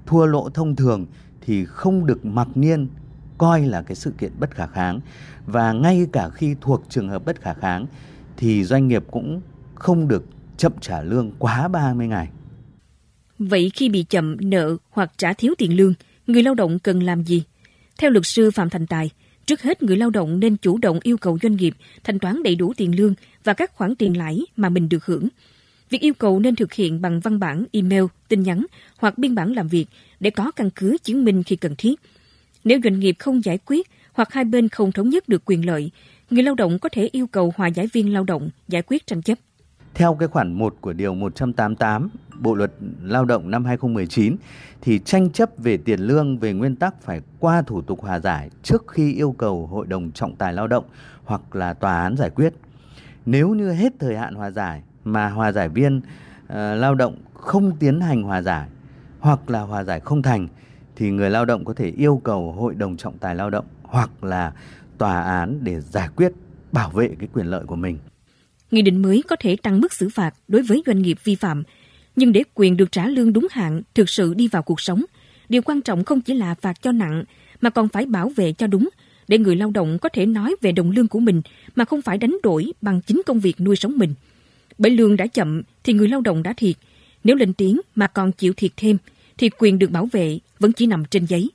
thua lỗ thông thường thì không được mặc nhiên coi là cái sự kiện bất khả kháng. Và ngay cả khi thuộc trường hợp bất khả kháng thì doanh nghiệp cũng không được chậm trả lương quá 30 ngày. Vậy khi bị chậm nợ hoặc trả thiếu tiền lương, người lao động cần làm gì? Theo luật sư Phạm Thành Tài, trước hết người lao động nên chủ động yêu cầu doanh nghiệp thanh toán đầy đủ tiền lương và các khoản tiền lãi mà mình được hưởng. Việc yêu cầu nên thực hiện bằng văn bản, email, tin nhắn hoặc biên bản làm việc để có căn cứ chứng minh khi cần thiết. Nếu doanh nghiệp không giải quyết hoặc hai bên không thống nhất được quyền lợi, người lao động có thể yêu cầu hòa giải viên lao động giải quyết tranh chấp. Theo cái khoản 1 của Điều 188 Bộ Luật Lao động năm 2019 thì tranh chấp về tiền lương về nguyên tắc phải qua thủ tục hòa giải trước khi yêu cầu Hội đồng Trọng tài Lao động hoặc là tòa án giải quyết. Nếu như hết thời hạn hòa giải mà hòa giải viên lao động không tiến hành hòa giải hoặc là hòa giải không thành thì người lao động có thể yêu cầu Hội đồng Trọng tài Lao động hoặc là tòa án để giải quyết bảo vệ cái quyền lợi của mình. Nghị định mới có thể tăng mức xử phạt đối với doanh nghiệp vi phạm, nhưng để quyền được trả lương đúng hạn thực sự đi vào cuộc sống, điều quan trọng không chỉ là phạt cho nặng mà còn phải bảo vệ cho đúng để người lao động có thể nói về đồng lương của mình mà không phải đánh đổi bằng chính công việc nuôi sống mình. Bởi lương đã chậm thì người lao động đã thiệt, nếu lên tiếng mà còn chịu thiệt thêm thì quyền được bảo vệ vẫn chỉ nằm trên giấy.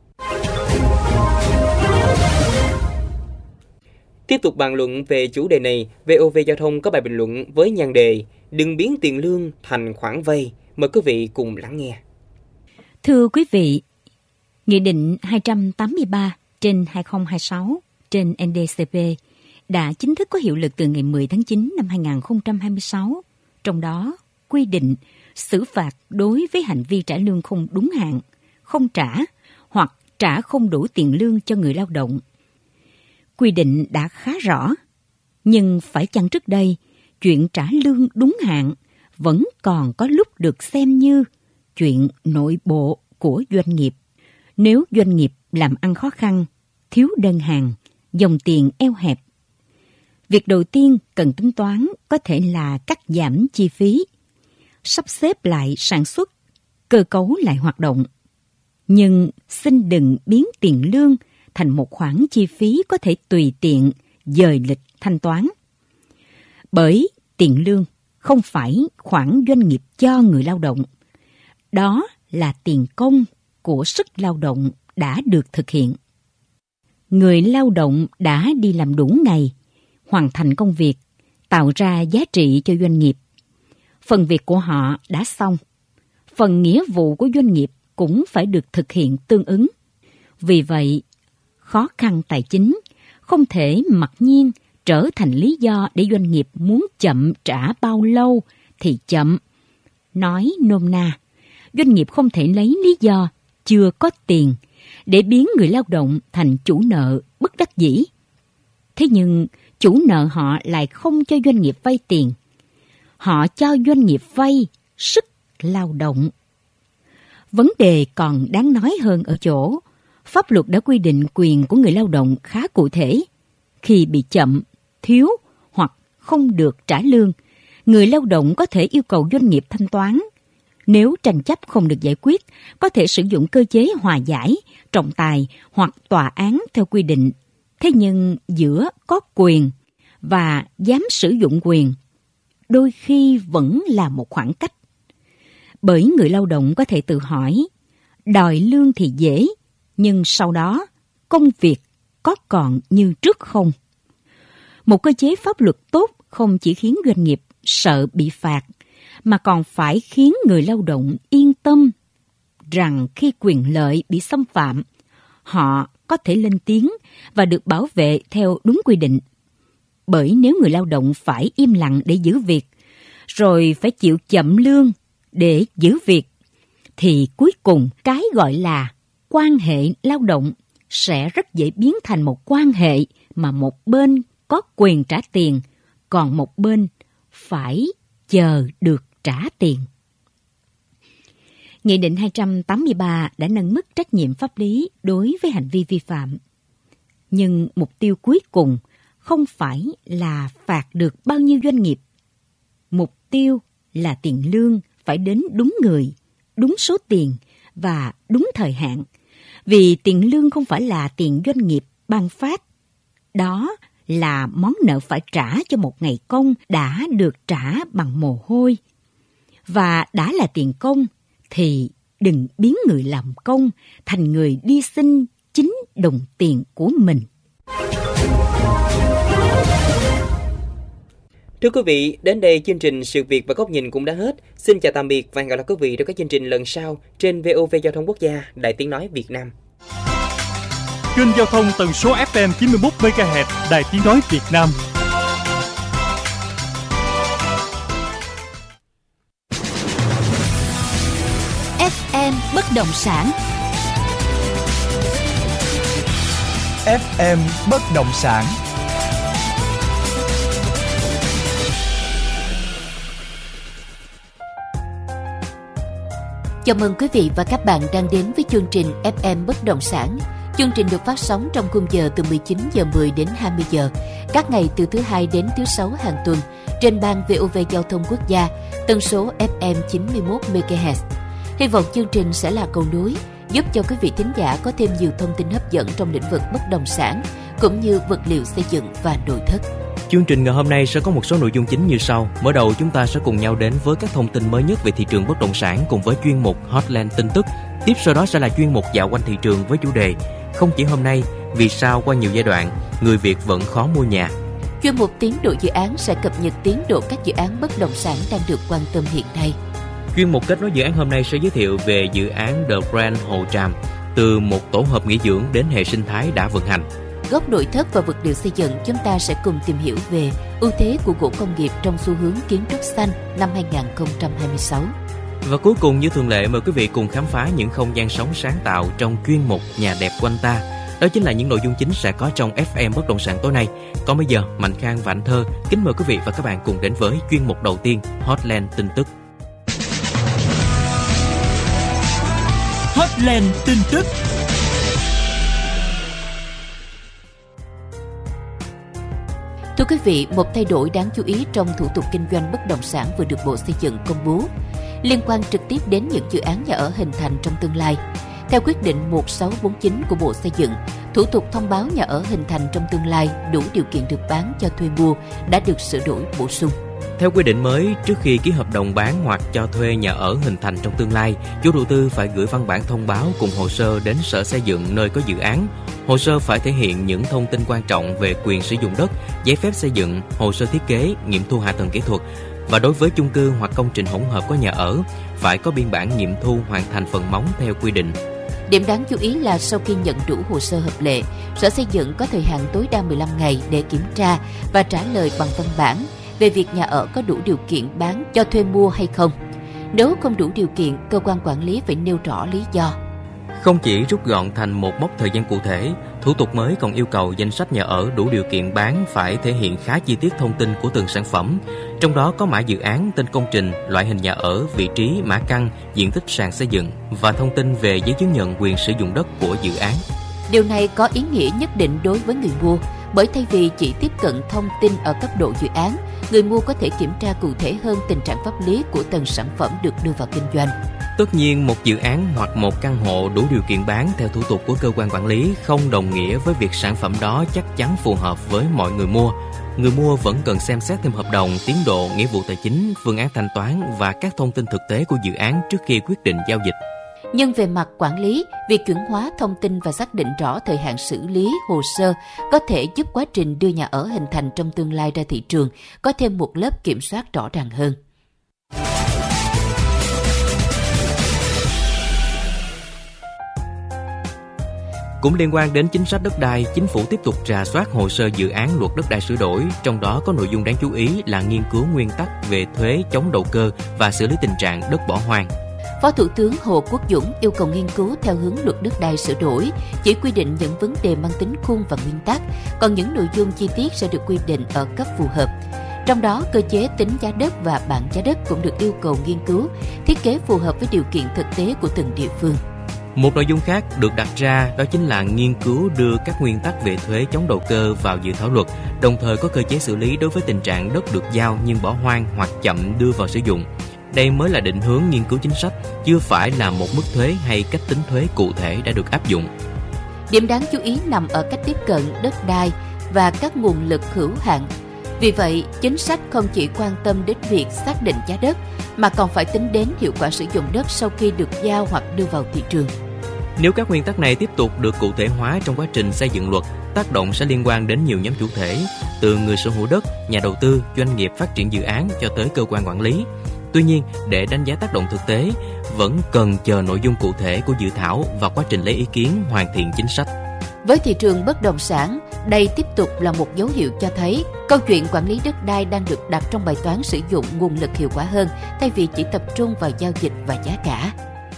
Tiếp tục bàn luận về chủ đề này, VOV Giao thông có bài bình luận với nhan đề "Đừng biến tiền lương thành khoản vay". Mời quý vị cùng lắng nghe. Thưa quý vị, Nghị định 283 trên 2026 trên NDCP đã chính thức có hiệu lực từ ngày 10 tháng 9 năm 2026. Trong đó quy định xử phạt đối với hành vi trả lương không đúng hạn, không trả hoặc trả không đủ tiền lương cho người lao động. Quy định đã khá rõ, nhưng phải chăng trước đây, chuyện trả lương đúng hạn vẫn còn có lúc được xem như chuyện nội bộ của doanh nghiệp. Nếu doanh nghiệp làm ăn khó khăn, thiếu đơn hàng, dòng tiền eo hẹp, việc đầu tiên cần tính toán có thể là cắt giảm chi phí, sắp xếp lại sản xuất, cơ cấu lại hoạt động. Nhưng xin đừng biến tiền lương thành một khoản chi phí có thể tùy tiện dời lịch thanh toán. Bởi tiền lương không phải khoản doanh nghiệp cho người lao động. Đó là tiền công của sức lao động đã được thực hiện. Người lao động đã đi làm đủ ngày, hoàn thành công việc, tạo ra giá trị cho doanh nghiệp. Phần việc của họ đã xong. Phần nghĩa vụ của doanh nghiệp cũng phải được thực hiện tương ứng. Vì vậy, khó khăn tài chính không thể mặc nhiên trở thành lý do để doanh nghiệp muốn chậm trả bao lâu thì chậm. Nói nôm na, doanh nghiệp không thể lấy lý do chưa có tiền để biến người lao động thành chủ nợ bất đắc dĩ. Thế nhưng chủ nợ họ lại không cho doanh nghiệp vay tiền. Họ cho doanh nghiệp vay sức lao động. Vấn đề còn đáng nói hơn ở chỗ, pháp luật đã quy định quyền của người lao động khá cụ thể. Khi bị chậm, thiếu hoặc không được trả lương, người lao động có thể yêu cầu doanh nghiệp thanh toán. Nếu tranh chấp không được giải quyết, có thể sử dụng cơ chế hòa giải, trọng tài hoặc tòa án theo quy định. Thế nhưng giữa có quyền và dám sử dụng quyền, đôi khi vẫn là một khoảng cách. Bởi người lao động có thể tự hỏi, đòi lương thì dễ, nhưng sau đó công việc có còn như trước không? Một cơ chế pháp luật tốt không chỉ khiến doanh nghiệp sợ bị phạt, mà còn phải khiến người lao động yên tâm rằng khi quyền lợi bị xâm phạm, họ có thể lên tiếng và được bảo vệ theo đúng quy định. Bởi nếu người lao động phải im lặng để giữ việc, rồi phải chịu chậm lương để giữ việc, thì cuối cùng cái gọi là quan hệ lao động sẽ rất dễ biến thành một quan hệ mà một bên có quyền trả tiền, còn một bên phải chờ được trả tiền. Nghị định 283 đã nâng mức trách nhiệm pháp lý đối với hành vi vi phạm. Nhưng mục tiêu cuối cùng không phải là phạt được bao nhiêu doanh nghiệp. Mục tiêu là tiền lương phải đến đúng người, đúng số tiền và đúng thời hạn. Vì tiền lương không phải là tiền doanh nghiệp ban phát. Đó là món nợ phải trả cho một ngày công đã được trả bằng mồ hôi. Và đã là tiền công thì đừng biến người làm công thành người đi xin chính đồng tiền của mình. Thưa quý vị, đến đây chương trình Sự Việc và Góc Nhìn cũng đã hết. Xin chào tạm biệt và hẹn gặp lại quý vị trong các chương trình lần sau trên VOV Giao thông Quốc gia, Đài Tiếng Nói Việt Nam. Kênh giao thông tần số FM 91 MHz, Đài Tiếng Nói Việt Nam. FM bất động sản. FM bất động sản. Chào mừng quý vị và các bạn đang đến với chương trình FM bất động sản. Chương trình được phát sóng trong khung giờ từ 19 giờ 10 đến 20 giờ, các ngày từ thứ Hai đến thứ Sáu hàng tuần trên ban VOV Giao thông Quốc gia, tần số FM 91 MHz. Hy vọng chương trình sẽ là cầu nối giúp cho quý vị thính giả có thêm nhiều thông tin hấp dẫn trong lĩnh vực bất động sản cũng như vật liệu xây dựng và nội thất. Chương trình ngày hôm nay sẽ có một số nội dung chính như sau. Mở đầu chúng ta sẽ cùng nhau đến với các thông tin mới nhất về thị trường bất động sản cùng với chuyên mục Hotline tin tức. Tiếp sau đó sẽ là chuyên mục dạo quanh thị trường với chủ đề Không chỉ hôm nay, vì sao qua nhiều giai đoạn, người Việt vẫn khó mua nhà. Chuyên mục tiến độ dự án sẽ cập nhật tiến độ các dự án bất động sản đang được quan tâm hiện nay. Chuyên mục kết nối dự án hôm nay sẽ giới thiệu về dự án The Grand Hồ Tràm, từ một tổ hợp nghỉ dưỡng đến hệ sinh thái đã vận hành. Góc nội thất và vật liệu xây dựng, chúng ta sẽ cùng tìm hiểu về ưu thế của gỗ công nghiệp trong xu hướng kiến trúc xanh năm 2026. Và cuối cùng như thường lệ, mời quý vị cùng khám phá những không gian sống sáng tạo trong chuyên mục Nhà đẹp quanh ta. Đó chính là những nội dung chính sẽ có trong FM bất động sản tối nay. Còn bây giờ, Mạnh Khang và Anh Thơ kính mời quý vị và các bạn cùng đến với chuyên mục đầu tiên, Hotline tin tức. Hotline tin tức. Thưa quý vị, một thay đổi đáng chú ý trong thủ tục kinh doanh bất động sản vừa được Bộ Xây dựng công bố, liên quan trực tiếp đến những dự án nhà ở hình thành trong tương lai. Theo quyết định 1649 của Bộ Xây dựng, thủ tục thông báo nhà ở hình thành trong tương lai đủ điều kiện được bán cho thuê mua đã được sửa đổi bổ sung. Theo quy định mới, trước khi ký hợp đồng bán hoặc cho thuê nhà ở hình thành trong tương lai, chủ đầu tư phải gửi văn bản thông báo cùng hồ sơ đến Sở Xây dựng nơi có dự án. Hồ sơ phải thể hiện những thông tin quan trọng về quyền sử dụng đất, giấy phép xây dựng, hồ sơ thiết kế, nghiệm thu hạ tầng kỹ thuật. Và đối với chung cư hoặc công trình hỗn hợp có nhà ở, phải có biên bản nghiệm thu hoàn thành phần móng theo quy định. Điểm đáng chú ý là sau khi nhận đủ hồ sơ hợp lệ, Sở Xây dựng có thời hạn tối đa 15 ngày để kiểm tra và trả lời bằng văn bản về việc nhà ở có đủ điều kiện bán cho thuê mua hay không. Nếu không đủ điều kiện, cơ quan quản lý phải nêu rõ lý do. Không chỉ rút gọn thành một mốc thời gian cụ thể, thủ tục mới còn yêu cầu danh sách nhà ở đủ điều kiện bán phải thể hiện khá chi tiết thông tin của từng sản phẩm, trong đó có mã dự án, tên công trình, loại hình nhà ở, vị trí, mã căn, diện tích sàn xây dựng và thông tin về giấy chứng nhận quyền sử dụng đất của dự án. Điều này có ý nghĩa nhất định đối với người mua, bởi thay vì chỉ tiếp cận thông tin ở cấp độ dự án, người mua có thể kiểm tra cụ thể hơn tình trạng pháp lý của từng sản phẩm được đưa vào kinh doanh. Tất nhiên, một dự án hoặc một căn hộ đủ điều kiện bán theo thủ tục của cơ quan quản lý không đồng nghĩa với việc sản phẩm đó chắc chắn phù hợp với mọi người mua. Người mua vẫn cần xem xét thêm hợp đồng, tiến độ, nghĩa vụ tài chính, phương án thanh toán và các thông tin thực tế của dự án trước khi quyết định giao dịch. Nhưng về mặt quản lý, việc chuẩn hóa thông tin và xác định rõ thời hạn xử lý hồ sơ có thể giúp quá trình đưa nhà ở hình thành trong tương lai ra thị trường có thêm một lớp kiểm soát rõ ràng hơn. Cũng liên quan đến chính sách đất đai, Chính phủ tiếp tục rà soát hồ sơ dự án luật đất đai sửa đổi, trong đó có nội dung đáng chú ý là nghiên cứu nguyên tắc về thuế chống đầu cơ và xử lý tình trạng đất bỏ hoang. Phó Thủ tướng Hồ Quốc Dũng yêu cầu nghiên cứu theo hướng luật đất đai sửa đổi, chỉ quy định những vấn đề mang tính khung và nguyên tắc, còn những nội dung chi tiết sẽ được quy định ở cấp phù hợp. Trong đó, cơ chế tính giá đất và bảng giá đất cũng được yêu cầu nghiên cứu, thiết kế phù hợp với điều kiện thực tế của từng địa phương. Một nội dung khác được đặt ra đó chính là nghiên cứu đưa các nguyên tắc về thuế chống đầu cơ vào dự thảo luật, đồng thời có cơ chế xử lý đối với tình trạng đất được giao nhưng bỏ hoang hoặc chậm đưa vào sử dụng. Đây mới là định hướng nghiên cứu chính sách, chưa phải là một mức thuế hay cách tính thuế cụ thể đã được áp dụng. Điểm đáng chú ý nằm ở cách tiếp cận đất đai và các nguồn lực hữu hạn. Vì vậy, chính sách không chỉ quan tâm đến việc xác định giá đất, mà còn phải tính đến hiệu quả sử dụng đất sau khi được giao hoặc đưa vào thị trường. Nếu các nguyên tắc này tiếp tục được cụ thể hóa trong quá trình xây dựng luật, tác động sẽ liên quan đến nhiều nhóm chủ thể, từ người sở hữu đất, nhà đầu tư, doanh nghiệp phát triển dự án cho tới cơ quan quản lý. Tuy nhiên, để đánh giá tác động thực tế, vẫn cần chờ nội dung cụ thể của dự thảo và quá trình lấy ý kiến hoàn thiện chính sách. Với thị trường bất động sản, đây tiếp tục là một dấu hiệu cho thấy câu chuyện quản lý đất đai đang được đặt trong bài toán sử dụng nguồn lực hiệu quả hơn, thay vì chỉ tập trung vào giao dịch và giá cả.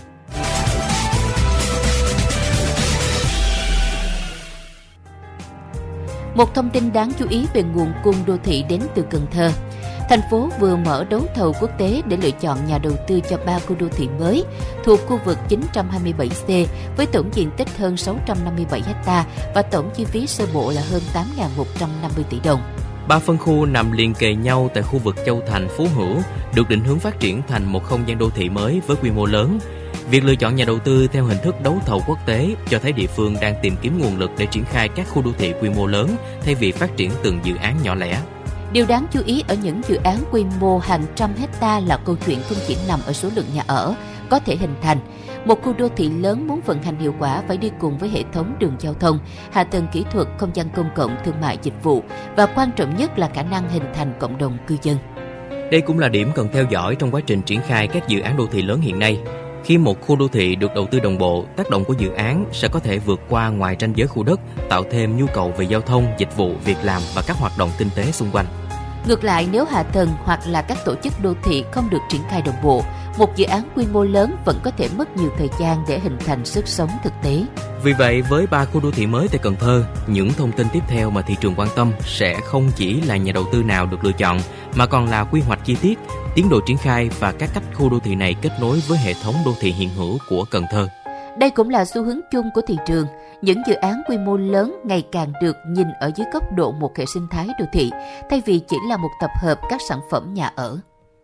Một thông tin đáng chú ý về nguồn cung đô thị đến từ Cần Thơ. Thành phố vừa mở đấu thầu quốc tế để lựa chọn nhà đầu tư cho 3 khu đô thị mới thuộc khu vực 927C với tổng diện tích hơn 657 ha và tổng chi phí sơ bộ là hơn 8.150 tỷ đồng. 3 phân khu nằm liền kề nhau tại khu vực Châu Thành, Phú Hữu được định hướng phát triển thành một không gian đô thị mới với quy mô lớn. Việc lựa chọn nhà đầu tư theo hình thức đấu thầu quốc tế cho thấy địa phương đang tìm kiếm nguồn lực để triển khai các khu đô thị quy mô lớn thay vì phát triển từng dự án nhỏ lẻ. Điều đáng chú ý ở những dự án quy mô hàng trăm hecta là câu chuyện không chỉ nằm ở số lượng nhà ở có thể hình thành. Một khu đô thị lớn muốn vận hành hiệu quả phải đi cùng với hệ thống đường giao thông, hạ tầng kỹ thuật, không gian công cộng, thương mại, dịch vụ và quan trọng nhất là khả năng hình thành cộng đồng cư dân. Đây cũng là điểm cần theo dõi trong quá trình triển khai các dự án đô thị lớn hiện nay. Khi một khu đô thị được đầu tư đồng bộ, tác động của dự án sẽ có thể vượt qua ngoài ranh giới khu đất, tạo thêm nhu cầu về giao thông, dịch vụ, việc làm và các hoạt động kinh tế xung quanh. Ngược lại, nếu hạ tầng hoặc là các tổ chức đô thị không được triển khai đồng bộ, một dự án quy mô lớn vẫn có thể mất nhiều thời gian để hình thành sức sống thực tế. Vì vậy, với 3 khu đô thị mới tại Cần Thơ, những thông tin tiếp theo mà thị trường quan tâm sẽ không chỉ là nhà đầu tư nào được lựa chọn, mà còn là quy hoạch chi tiết, tiến độ triển khai và các cách khu đô thị này kết nối với hệ thống đô thị hiện hữu của Cần Thơ. Đây cũng là xu hướng chung của thị trường. Những dự án quy mô lớn ngày càng được nhìn ở dưới góc độ một hệ sinh thái đô thị, thay vì chỉ là một tập hợp các sản phẩm nhà ở.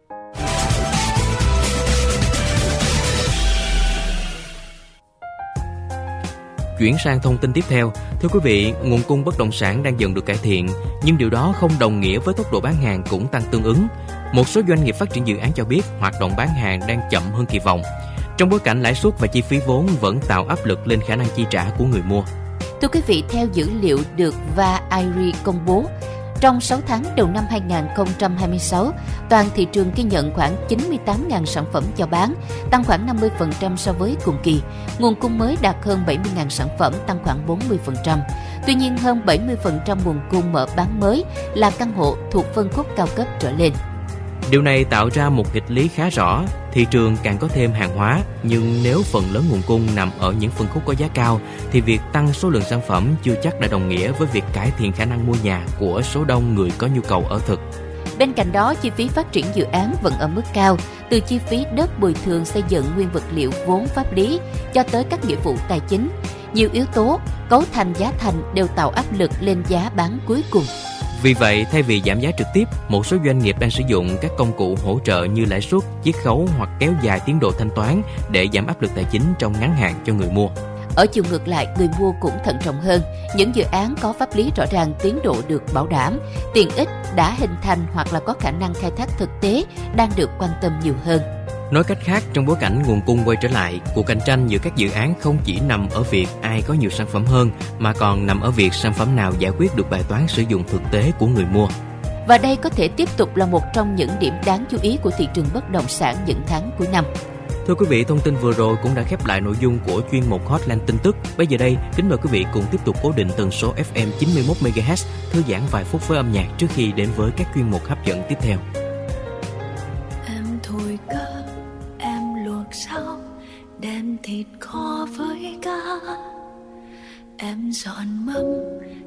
Chuyển sang thông tin tiếp theo, thưa quý vị, nguồn cung bất động sản đang dần được cải thiện, nhưng điều đó không đồng nghĩa với tốc độ bán hàng cũng tăng tương ứng. Một số doanh nghiệp phát triển dự án cho biết hoạt động bán hàng đang chậm hơn kỳ vọng, trong bối cảnh lãi suất và chi phí vốn vẫn tạo áp lực lên khả năng chi trả của người mua. Thưa quý vị, theo dữ liệu được VAIRI công bố, trong 6 tháng đầu năm 2026, toàn thị trường ghi nhận khoảng 98.000 sản phẩm chào bán, tăng khoảng 50% so với cùng kỳ. Nguồn cung mới đạt hơn 70.000 sản phẩm, tăng khoảng 40%. Tuy nhiên, hơn 70% nguồn cung mở bán mới là căn hộ thuộc phân khúc cao cấp trở lên. Điều này tạo ra một nghịch lý khá rõ, thị trường càng có thêm hàng hóa, nhưng nếu phần lớn nguồn cung nằm ở những phân khúc có giá cao, thì việc tăng số lượng sản phẩm chưa chắc đã đồng nghĩa với việc cải thiện khả năng mua nhà của số đông người có nhu cầu ở thực. Bên cạnh đó, chi phí phát triển dự án vẫn ở mức cao, từ chi phí đất, bồi thường xây dựng, nguyên vật liệu, vốn pháp lý, cho tới các nghĩa vụ tài chính. Nhiều yếu tố cấu thành giá thành đều tạo áp lực lên giá bán cuối cùng. Vì vậy, thay vì giảm giá trực tiếp, một số doanh nghiệp đang sử dụng các công cụ hỗ trợ như lãi suất, chiết khấu hoặc kéo dài tiến độ thanh toán để giảm áp lực tài chính trong ngắn hạn cho người mua. Ở chiều ngược lại, người mua cũng thận trọng hơn. Những dự án có pháp lý rõ ràng, tiến độ được bảo đảm, tiện ích đã hình thành hoặc là có khả năng khai thác thực tế đang được quan tâm nhiều hơn. Nói cách khác, trong bối cảnh nguồn cung quay trở lại, cuộc cạnh tranh giữa các dự án không chỉ nằm ở việc ai có nhiều sản phẩm hơn, mà còn nằm ở việc sản phẩm nào giải quyết được bài toán sử dụng thực tế của người mua. Và đây có thể tiếp tục là một trong những điểm đáng chú ý của thị trường bất động sản những tháng cuối năm. Thưa quý vị, thông tin vừa rồi cũng đã khép lại nội dung của chuyên mục Hotline tin tức. Bây giờ đây, kính mời quý vị cùng tiếp tục cố định tần số FM 91 MHz, thư giãn vài phút với âm nhạc trước khi đến với các chuyên mục hấp dẫn tiếp theo. Em thổi cơm, em luộc rau, đem thịt kho với cá. Em dọn mâm,